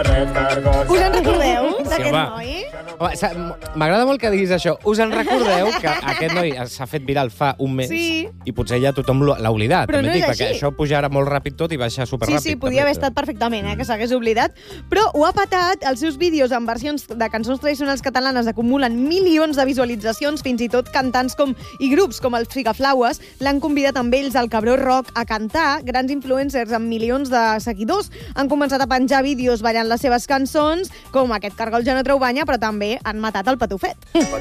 Us en recordeu d'aquest noi? M'agrada molt que diguis això. Us en recordeu que aquest noi s'ha fet viral fa un mes i potser ja tothom l'ha oblidat. Però no és així. Perquè això puja ara molt ràpid tot i baixa superràpid. Sí, podia haver estat perfectament, que s'hagués oblidat. Però ho ha patat. Els seus vídeos en versions de cançons tradicionals catalanes acumulen milions de visualitzacions, fins i tot cantants i grups com el Figaflaues l'han convidat amb ells al Cabró Rock a cantar. Grans influencers amb milions de seguidors han començat a penjar vídeos ballant les seves cançons, com aquest Cargol ja no treu banya, però també han matat el Patufet.